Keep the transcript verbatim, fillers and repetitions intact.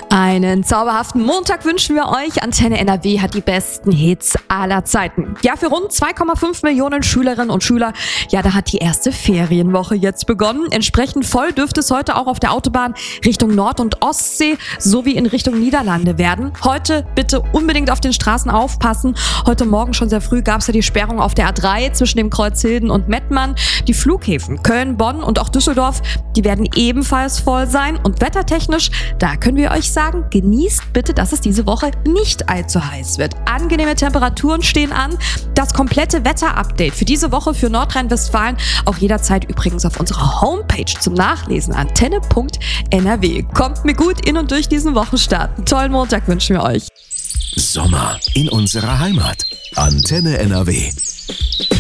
Einen zauberhaften Montag wünschen wir euch. Antenne N R W hat die besten Hits aller Zeiten. Ja, für rund zwei Komma fünf Millionen Schülerinnen und Schüler, ja, da hat die erste Ferienwoche jetzt begonnen. Entsprechend voll dürfte es heute auch auf der Autobahn Richtung Nord- und Ostsee sowie in Richtung Niederlande werden. Heute bitte unbedingt auf den Straßen aufpassen. Heute Morgen schon sehr früh gab es ja die Sperrung auf der A drei zwischen dem Kreuz Hilden und Mettmann. Die Flughäfen Köln, Bonn und auch Düsseldorf, die werden ebenfalls voll sein. Und wettertechnisch, da können wir euch sagen, genießt bitte, dass es diese Woche nicht allzu heiß wird. Angenehme Temperaturen stehen an. Das komplette Wetterupdate für diese Woche für Nordrhein-Westfalen auch jederzeit übrigens auf unserer Homepage zum Nachlesen, antenne punkt n r w. Kommt mir gut in und durch diesen Wochenstart. Einen tollen Montag wünschen wir euch. Sommer in unserer Heimat. Antenne N R W.